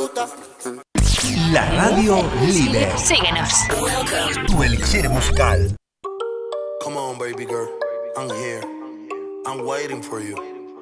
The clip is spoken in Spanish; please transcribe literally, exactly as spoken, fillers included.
gusta. La radio líder. Síguenos. Tu elixir musical. Come on, baby girl. I'm here. I'm waiting for you.